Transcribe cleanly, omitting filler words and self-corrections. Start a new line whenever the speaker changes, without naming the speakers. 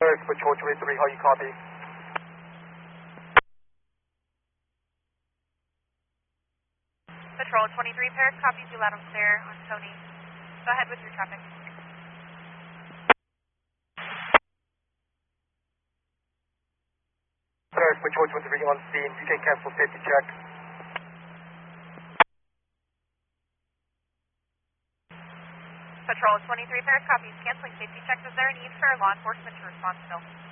Patrol 23, how you copy?
Patrol 23, Paris copies you loud and clear on Tony. Go ahead with your traffic.
Paris Patrol 23 on scene, you can cancel safety check.
Patrol 23, Paris copies canceling safety checks. Is there a need for law enforcement to respond still?